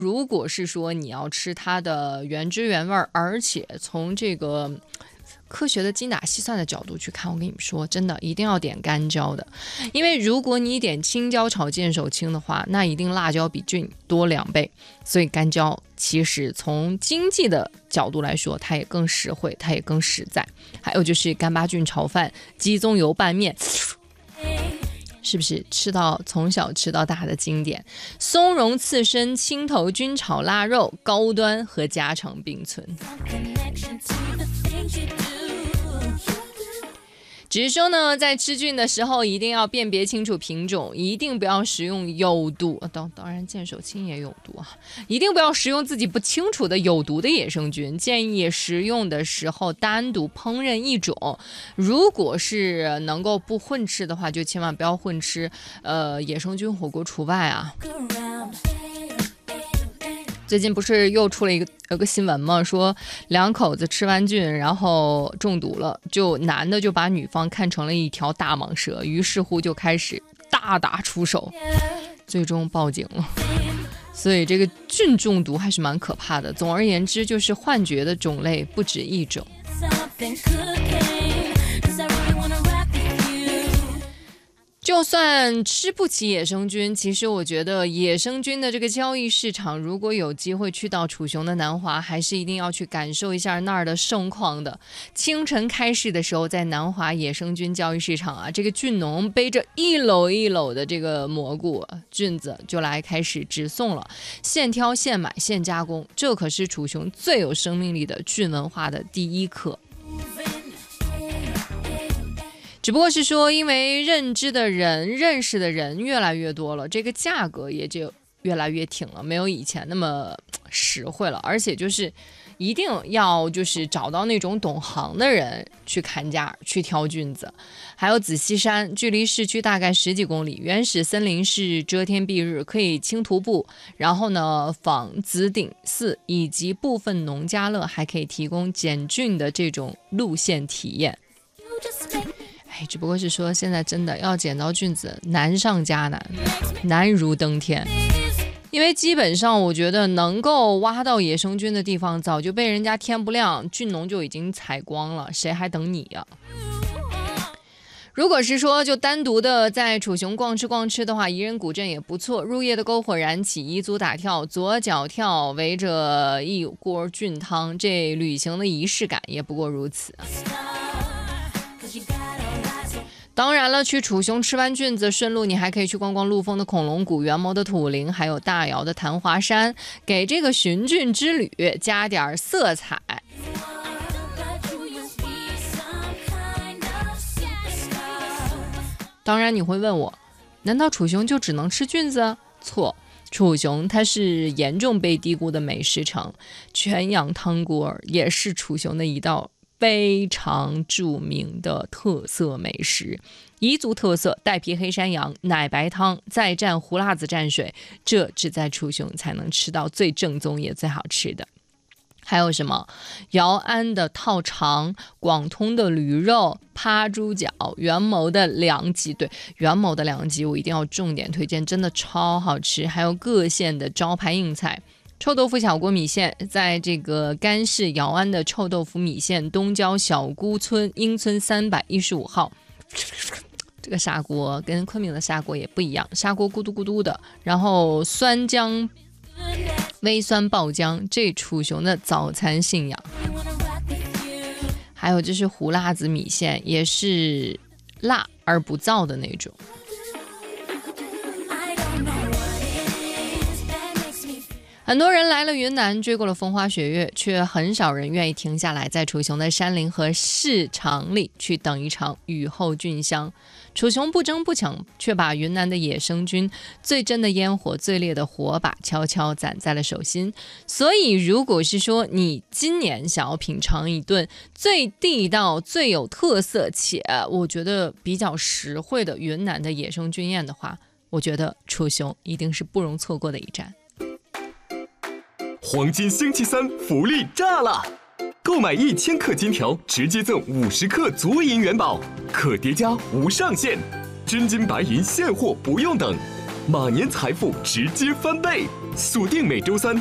如果是说你要吃它的原汁原味，而且从这个科学的精打细算的角度去看，我跟你们说，真的一定要点干椒的，因为如果你点青椒炒剑手青的话，那一定辣椒比菌多2倍，所以干椒其实从经济的角度来说，它也更实惠，它也更实在。还有就是干巴菌炒饭、鸡枞油拌面，是不是从小吃到大的经典？松茸刺身、青头菌炒腊肉，高端和家常并存。只是说呢，在吃菌的时候一定要辨别清楚品种，一定不要食用有毒，当然剑手青也有毒啊，一定不要食用自己不清楚的有毒的野生菌，建议食用的时候单独烹饪一种，如果是能够不混吃的话，就千万不要混吃，野生菌火锅除外啊。最近不是又出了有个新闻吗？说2口子吃完菌然后中毒了，就男的就把女方看成了一条大蟒蛇，于是乎就开始大打出手，最终报警了。所以这个菌中毒还是蛮可怕的。总而言之，就是幻觉的种类不止一种。就算吃不起野生菌，其实我觉得野生菌的这个交易市场，如果有机会去到楚雄的南华，还是一定要去感受一下那儿的盛况的。清晨开市的时候，在南华野生菌交易市场啊，这个菌农背着一篓一篓的这个蘑菇菌子就来开始直送了，现挑现买现加工，这可是楚雄最有生命力的菌文化的第一课。只不过是说，因为认识的人越来越多了，这个价格也就越来越挺了，没有以前那么实惠了。而且就是一定要就是找到那种懂行的人去砍价去挑菌子。还有紫溪山，距离市区大概10几公里，原始森林是遮天蔽日，可以轻徒步。然后呢，访紫顶寺以及部分农家乐还可以提供捡菌的这种路线体验。只不过是说现在真的要捡到菌子难上加难，难如登天。因为基本上我觉得能够挖到野生菌的地方早就被人家天不亮菌农就已经采光了，谁还等你呀？如果是说就单独的在楚雄逛吃的话，宜人古镇也不错，入夜的篝火燃起，彝族打跳，左脚跳围着一锅菌汤，这旅行的仪式感也不过如此。当然了，去楚雄吃完菌子，顺路你还可以去逛逛陆丰的恐龙谷、元谋的土林，还有大窑的昙华山，给这个寻菌之旅加点色彩。当然你会问我，难道楚雄就只能吃菌子？错，楚雄它是严重被低估的美食城，全羊汤锅也是楚雄的一道非常著名的特色美食，彝族特色带皮黑山羊奶白汤，再蘸胡辣子蘸水，这只在楚雄才能吃到最正宗也最好吃的。还有什么姚安的套肠，广通的驴肉，趴猪脚，元谋的凉鸡，对，元谋的凉鸡我一定要重点推荐，真的超好吃。还有各县的招牌硬菜，臭豆腐小锅米线，在这个甘市姚安的臭豆腐米线，东郊小姑村英村315号。这个砂锅跟昆明的砂锅也不一样，砂锅咕嘟咕嘟的，然后酸浆微酸爆浆，这楚雄的早餐信仰。还有就是胡辣子米线，也是辣而不燥的那种。很多人来了云南，追过了风花雪月，却很少人愿意停下来，在楚雄的山林和市场里去等一场雨后菌香。楚雄不争不抢，却把云南的野生菌最真的烟火、最烈的火把悄悄攒在了手心。所以如果是说你今年想要品尝一顿最地道、最有特色且我觉得比较实惠的云南的野生菌宴的话，我觉得楚雄一定是不容错过的一站。 黄金星期三福利炸了！购买1000克金条，直接赠50克足银元宝，可叠加无上限，真金白银现货不用等，马年财富直接翻倍。 锁定每周三